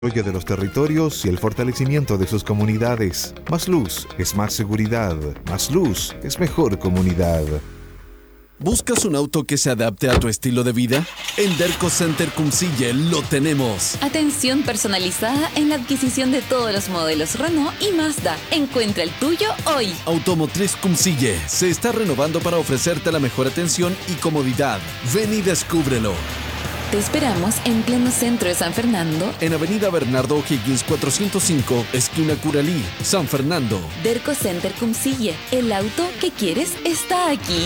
desarrollo de los territorios y el fortalecimiento de sus comunidades. Más luz es más seguridad. Más luz es mejor comunidad. ¿Buscas un auto que se adapte a tu estilo de vida? En Derco Center Cumcille lo tenemos. Atención personalizada en la adquisición de todos los modelos Renault y Mazda. Encuentra el tuyo hoy. Automotriz Cumcille se está renovando para ofrecerte la mejor atención y comodidad. Ven y descúbrelo. Te esperamos en pleno centro de San Fernando, En Avenida Bernardo O'Higgins 405, esquina Curalí, San Fernando. Derco Center Cumcille. El auto que quieres está aquí.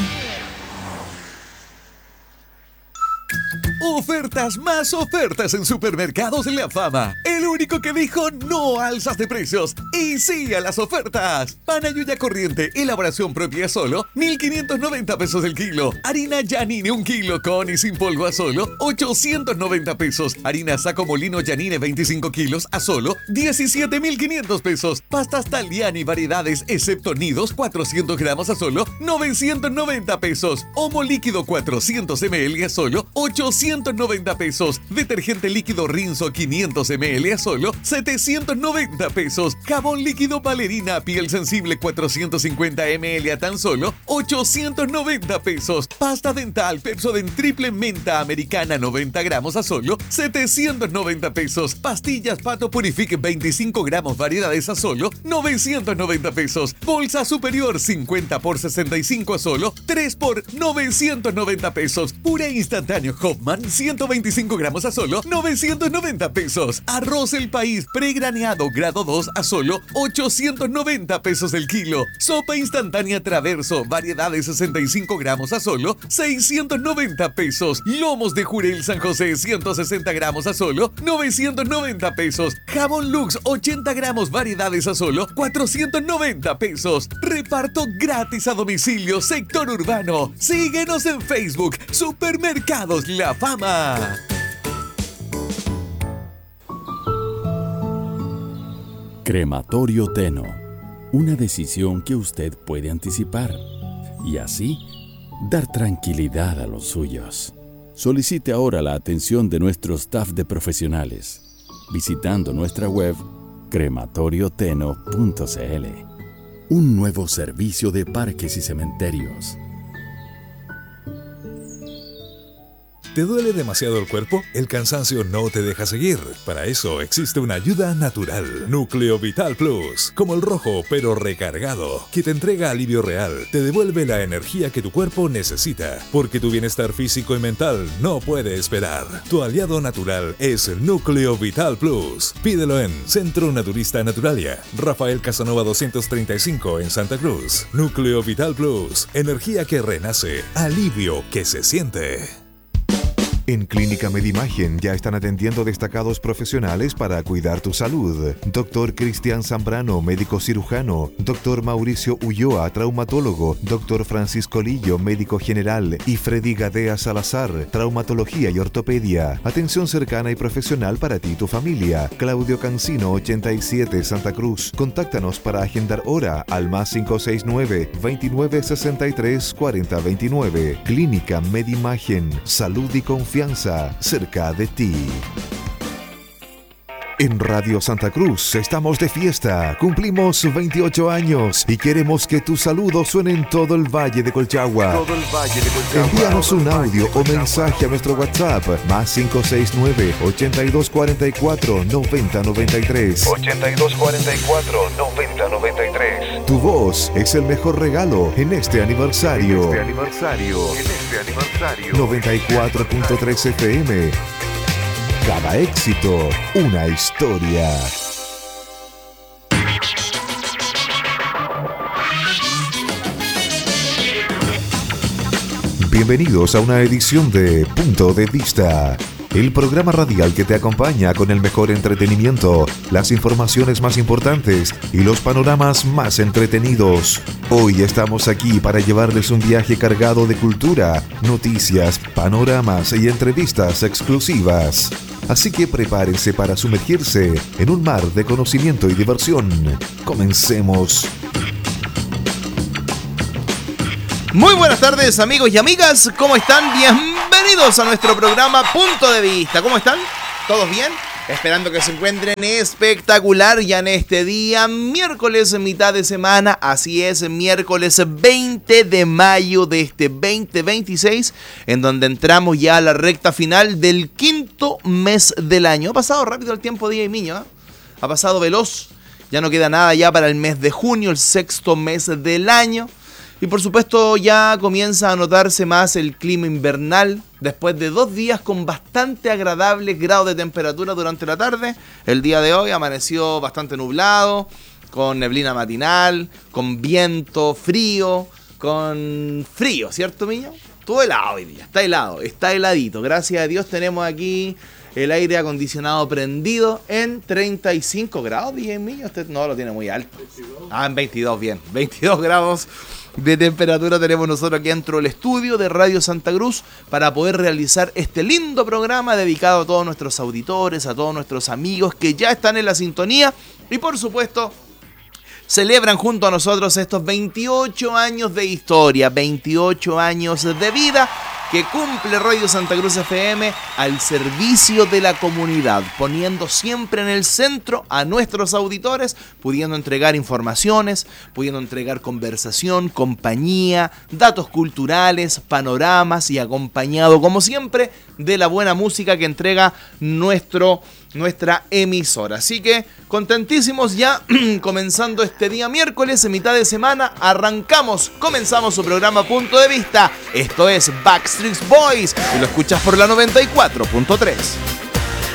Ofertas más ofertas en Supermercados La Fama. El único que dijo no a alzas de precios y sí a las ofertas. Pan Ayuya corriente, elaboración propia solo, 1.590 pesos el kilo. Harina Yanine 1 kilo con y sin polvo a solo, 890 pesos. Harina Saco Molino Yanine 25 kilos a solo, 17.500 pesos. Pastas Taliani variedades excepto nidos, 400 gramos a solo, 990 pesos. Omo líquido 400 ml a solo, 890 pesos. Detergente líquido Rinzo 500 ml a solo 790 pesos. Jabón líquido Valerina piel sensible 450 ml a tan solo 890 pesos. Pasta dental Pepsodent triple menta americana 90 gramos a solo 790 pesos. Pastillas Pato Purifique 25 gramos variedades a solo 990 pesos. Bolsa superior 50 por 65 a solo 3 por 990 pesos. Puré instantáneo Hoffman 125 gramos a solo 990 pesos. Arroz El País pregraneado grado 2 a solo 890 pesos el kilo. Sopa instantánea Traverso variedades 65 gramos a solo 690 pesos. Lomos de Jurel San José 160 gramos a solo 990 pesos. Jabón Lux 80 gramos variedades a solo 490 pesos. Reparto gratis a domicilio sector urbano. Síguenos en Facebook Supermercados La Fama. Crematorio Teno. Una decisión que usted puede anticipar y así dar tranquilidad a los suyos. Solicite ahora la atención de nuestro staff de profesionales visitando nuestra web crematorioteno.cl. Un nuevo servicio de parques y cementerios. ¿Te duele demasiado el cuerpo? El cansancio no te deja seguir. Para eso existe una ayuda natural. Núcleo Vital Plus. Como el rojo, pero recargado. Que te entrega alivio real. Te devuelve la energía que tu cuerpo necesita. Porque tu bienestar físico y mental no puede esperar. Tu aliado natural es Núcleo Vital Plus. Pídelo en Centro Naturista Naturalia. Rafael Casanova 235 en Santa Cruz. Núcleo Vital Plus. Energía que renace. Alivio que se siente. En Clínica Medimagen ya están atendiendo destacados profesionales para cuidar tu salud. Dr. Cristian Zambrano, médico cirujano. Dr. Mauricio Ulloa, traumatólogo. Dr. Francisco Lillo, médico general. Y Freddy Gadea Salazar, traumatología y ortopedia. Atención cercana y profesional para ti y tu familia. Claudio Cancino, 87, Santa Cruz. Contáctanos para agendar hora al +569 2963 4029. Clínica Medimagen. Salud y confianza cerca de ti. En Radio Santa Cruz estamos de fiesta, cumplimos 28 años y queremos que tus saludos suenen en todo el Valle de Colchagua. Envíanos un audio o mensaje a nuestro WhatsApp +569 8244 9093. 8244 9093. Tu voz es el mejor regalo en este aniversario. 94.3 FM. Cada éxito, una historia. Bienvenidos a una edición de Punto de Vista, el programa radial que te acompaña con el mejor entretenimiento, las informaciones más importantes y los panoramas más entretenidos. Hoy estamos aquí para llevarles un viaje cargado de cultura, noticias, panoramas y entrevistas exclusivas. Así que prepárense para sumergirse en un mar de conocimiento y diversión. Comencemos. Muy buenas tardes, amigos y amigas, ¿cómo están? Bienvenidos a nuestro programa Punto de Vista. ¿Cómo están? ¿Todos bien? Esperando que se encuentren espectacular ya en este día, miércoles, mitad de semana, así es, miércoles 20 de mayo de este 2026, en donde entramos ya a la recta final del quinto mes del año. Ha pasado rápido el tiempo, Día y Miño, ¿eh? Ha pasado veloz, ya no queda nada ya para el mes de junio, el sexto mes del año. Y por supuesto ya comienza a notarse más el clima invernal después de 2 días con bastante agradables grados de temperatura durante la tarde. El día de hoy amaneció bastante nublado, con neblina matinal, con viento frío, ¿cierto, Miño? Todo helado hoy día, está heladito. Gracias a Dios tenemos aquí el aire acondicionado prendido en 35 grados, DJ Miño. Usted no lo tiene muy alto. En 22, bien. 22 grados de temperatura tenemos nosotros aquí dentro del estudio de Radio Santa Cruz para poder realizar este lindo programa dedicado a todos nuestros auditores, a todos nuestros amigos que ya están en la sintonía y por supuesto celebran junto a nosotros estos 28 años de historia, 28 años de vida que cumple Radio Santa Cruz FM al servicio de la comunidad, poniendo siempre en el centro a nuestros auditores, pudiendo entregar informaciones, pudiendo entregar conversación, compañía, datos culturales, panoramas y acompañado, como siempre, de la buena música que entrega nuestra emisora. Así que contentísimos ya comenzando este día miércoles, en mitad de semana, comenzamos su programa Punto de Vista. Esto es Backstreet Boys y lo escuchas por la 94.3.